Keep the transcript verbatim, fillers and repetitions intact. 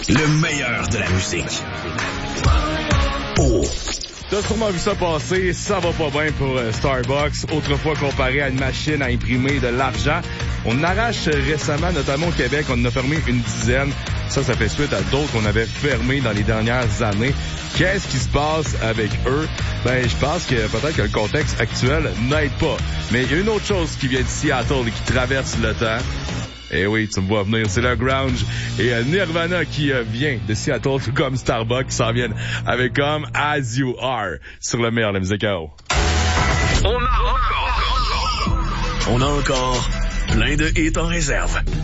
Le meilleur de la musique. Oh. T'as sûrement vu ça passer, ça va pas bien pour euh, Starbucks. Autrefois comparé à une machine à imprimer de l'argent. On arrache récemment, notamment au Québec, on en a fermé une dizaine. Ça, ça fait suite à d'autres qu'on avait fermés dans les dernières années. Qu'est-ce qui se passe avec eux? Ben, je pense que peut-être que le contexte actuel n'aide pas. Mais il y a une autre chose qui vient de Seattle et qui traverse le temps. Eh oui, tu me vois venir, c'est le grunge. Et euh, Nirvana qui euh, vient de Seattle, tout comme Starbucks, qui s'en viennent avec comme As You Are sur le meilleur de la musique à eau. On a encore, on a encore plein de hits en réserve.